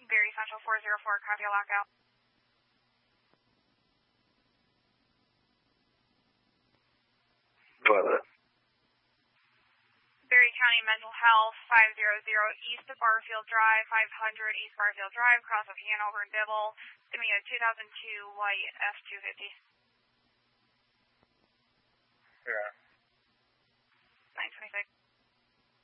Berry Central 404, copy a lockout. Toilet. Berry County Mental Health 500 East of Barfield Drive, 500 East Barfield Drive, cross of Hanover and Dibble. Give me a 2002 white F-250.